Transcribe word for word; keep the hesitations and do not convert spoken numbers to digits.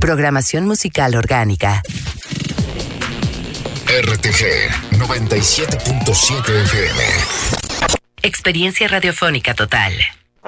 Programación musical orgánica. R T G noventa y siete punto siete F M. Experiencia radiofónica total.